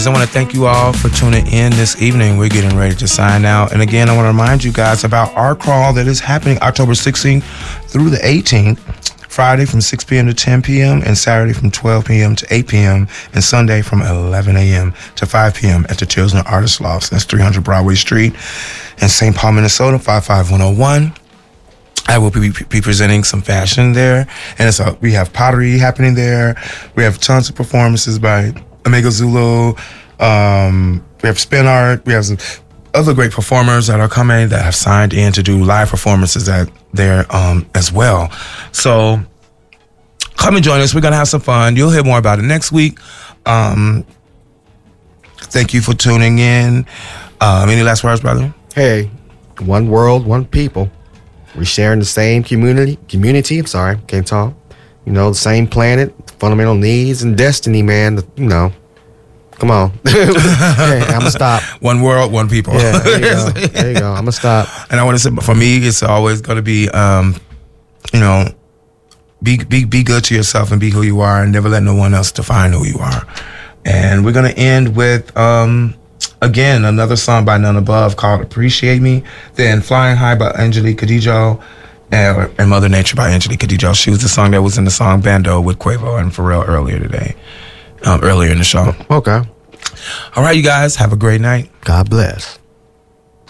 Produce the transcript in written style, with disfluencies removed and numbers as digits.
I want to thank you all for tuning in this evening. We're getting ready to sign out. And again, I want to remind you guys about our crawl that is happening October 16th through the 18th. Friday from 6 p.m. to 10 p.m. and Saturday from 12 p.m. to 8 p.m. and Sunday from 11 a.m. to 5 p.m. at the Children's Artist Loft. That's 300 Broadway Street in St. Paul, Minnesota, 55101. I will be presenting some fashion there. And we have pottery happening there. We have tons of performances by Omega Zulu. We have spin art. We have some other great performers that are coming that have signed in to do live performances there as well. So come and join us. We're going to have some fun. You'll hear more about it next week. Thank you for tuning in. Any last words, brother? Hey, one world, one people. We're sharing the same community. I'm sorry, can't talk. The same planet, fundamental needs and destiny, man. Come on. Hey, I'm going to stop. One world, one people. Yeah, there you go. I'm going to stop. And I want to say, for me, it's always going to be, be good to yourself and be who you are and never let no one else define who you are. And we're going to end with, again, another song by None Above called Appreciate Me. Then Flying High by Angelique Kidjo and Mother Nature by Angelique Kidjo. She was the song that was in the song Bando with Quavo and Pharrell earlier in the show. Okay. All right, you guys, have a great night. God bless.